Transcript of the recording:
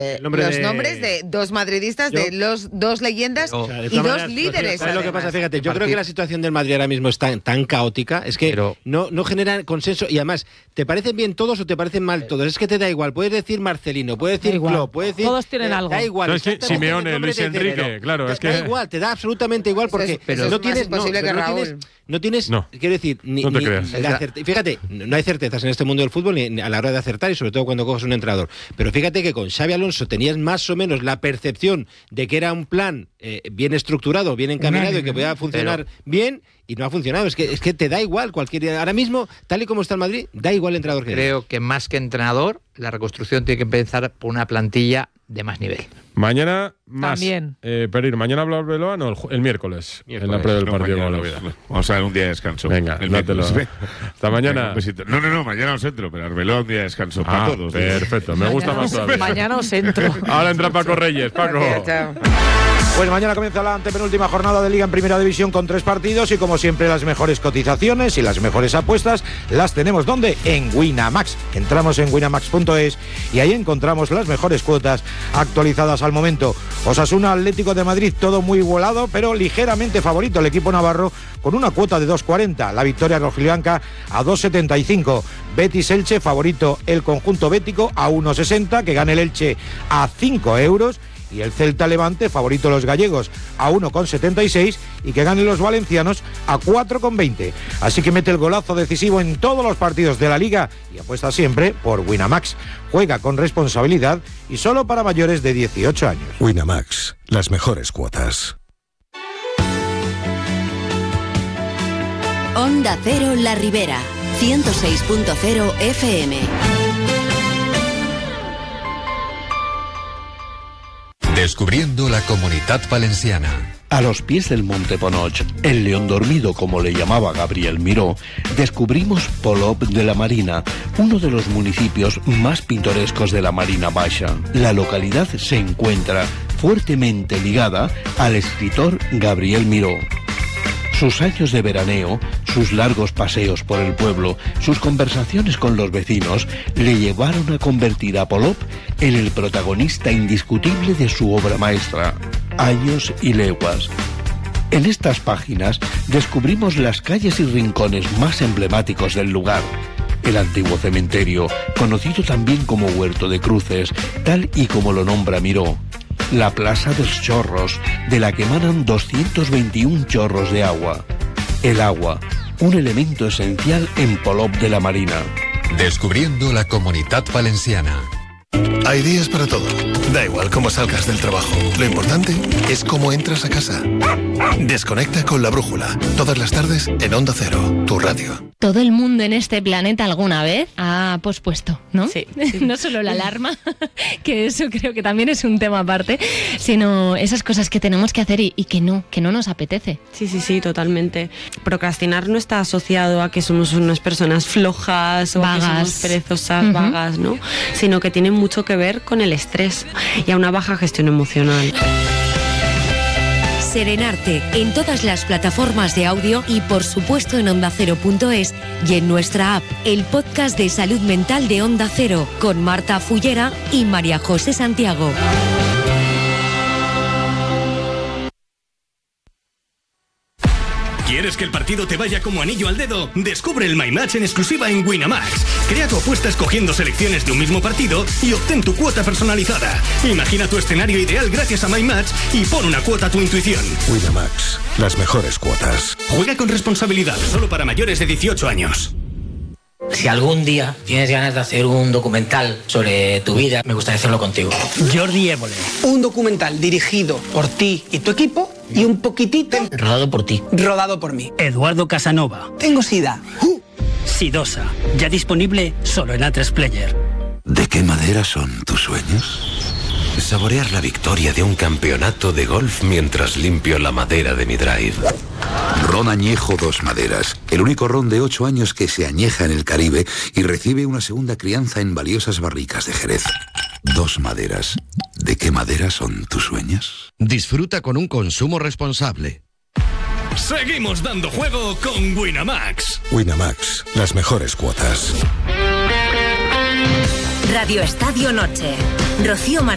Los nombres de dos madridistas, de los dos leyendas y dos líderes. ¿Sabes lo que pasa? Fíjate, yo creo que la situación del Madrid ahora mismo es tan caótica, es que no genera consenso, y además, ¿te parecen bien todos o te parecen mal todos? Es que te da igual, puedes decir Marcelino, puedes decir Klopp, puedes decir... Todos tienen algo. Da igual. Es que Simeone, Luis Enrique, claro, es que... Da igual, te da absolutamente igual, porque no tienes... Quiero decir, fíjate, no hay certezas en este mundo del fútbol ni a la hora de acertar, y sobre todo cuando coges un entrenador. Pero fíjate que con Xabi Alonso tenías más o menos la percepción de que era un plan bien estructurado, bien encaminado y que podía funcionar bien, y no ha funcionado. Es que te da igual cualquier... Ahora mismo, tal y como está el Madrid, da igual el entrenador que Creo que más que entrenador, la reconstrucción tiene que empezar por una plantilla de más nivel. Mañana más. También. Pereiro, ¿mañana habla Arbeloa? No, el miércoles. En la previa del partido. Vamos a dar un día de descanso. Venga, dátelo. Hasta mañana. No, mañana os entro, pero Arbeloa un día de descanso para todos. Perfecto, me gusta más todavía. Mañana os entro. Ahora entra Paco Reyes. Paco. Pues mañana comienza la antepenúltima jornada de Liga en Primera División con 3 partidos y como siempre las mejores cotizaciones y las mejores apuestas las tenemos ¿dónde? En Winamax. Entramos en winamax.es y ahí encontramos las mejores cuotas actualizadas al momento. Osasuna, Atlético de Madrid, todo muy igualado, pero ligeramente favorito el equipo navarro con una cuota de 2,40. La victoria rojiblanca a 2,75. Betis Elche, favorito el conjunto bético a 1,60, que gane el Elche a 5 euros. Y el Celta Levante, favorito los gallegos, a 1,76 y que ganen los valencianos a 4,20. Así que mete el golazo decisivo en todos los partidos de la Liga y apuesta siempre por Winamax. Juega con responsabilidad y solo para mayores de 18 años. Winamax, las mejores cuotas. Onda Cero La Ribera, 106.0 FM. Descubriendo la Comunitat Valenciana. A los pies del Monte Ponoch, el león dormido como le llamaba Gabriel Miró, descubrimos Polop de la Marina, uno de los municipios más pintorescos de la Marina Baixa. La localidad se encuentra fuertemente ligada al escritor Gabriel Miró. Sus años de veraneo, sus largos paseos por el pueblo, sus conversaciones con los vecinos, le llevaron a convertir a Polop en el protagonista indiscutible de su obra maestra, Años y leguas. En estas páginas descubrimos las calles y rincones más emblemáticos del lugar. El antiguo cementerio, conocido también como Huerto de Cruces, tal y como lo nombra Miró. La Plaza de los Chorros, de la que emanan 221 chorros de agua. El agua, un elemento esencial en Polop de la Marina. Descubriendo la Comunitat Valenciana. Hay días para todo. Da igual cómo salgas del trabajo. Lo importante es cómo entras a casa. Desconecta con La Brújula. Todas las tardes en Onda Cero, tu radio. Todo el mundo en este planeta alguna vez ha pospuesto, ¿no? Sí. No solo la alarma, que eso creo que también es un tema aparte, sino esas cosas que tenemos que hacer y que no nos apetece. Sí, totalmente. Procrastinar no está asociado a que somos unas personas flojas o vagas, que somos perezosas, vagas, ¿no? Sino que tiene mucho que ver con el estrés y a una baja gestión emocional. Serenarte en todas las plataformas de audio y por supuesto en ondacero.es y en nuestra app, el podcast de salud mental de Onda Cero con Marta Fullera y María José Santiago. ¿Quieres que el partido te vaya como anillo al dedo? Descubre el My Match en exclusiva en Winamax. Crea tu apuesta escogiendo selecciones de un mismo partido y obtén tu cuota personalizada. Imagina tu escenario ideal gracias a My Match y pon una cuota a tu intuición. Winamax, las mejores cuotas. Juega con responsabilidad, solo para mayores de 18 años. Si algún día tienes ganas de hacer un documental sobre tu vida, me gustaría hacerlo contigo. Jordi Évole. Un documental dirigido por ti y tu equipo y un poquitito... Rodado por ti. Rodado por mí. Eduardo Casanova. Tengo sida. Sidosa. Ya disponible solo en A3 Player. ¿De qué madera son tus sueños? Saborear la victoria de un campeonato de golf mientras limpio la madera de mi drive. Ron Añejo Dos Maderas, el único ron de 8 años que se añeja en el Caribe y recibe una segunda crianza en valiosas barricas de Jerez. Dos Maderas. ¿De qué madera son tus sueños? Disfruta con un consumo responsable. Seguimos dando juego con Winamax. Winamax, las mejores cuotas. Radio Estadio Noche. Rocío Martínez.